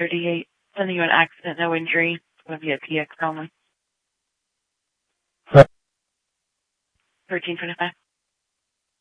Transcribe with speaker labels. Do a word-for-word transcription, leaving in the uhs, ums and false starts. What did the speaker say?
Speaker 1: thirty-eight. Sending you an accident, no injury. It's going to be a P X only. thirteen twenty-five.